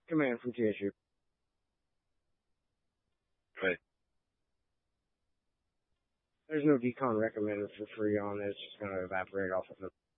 Command from TSU. Right. There's no decon recommended for free on it. It's just going to evaporate off of it.